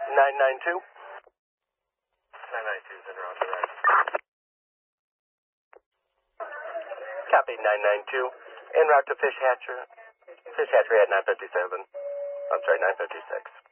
992. 992 is en route to right. Copy 992. En route to Fish Hatchery at 957. I'm sorry, 956.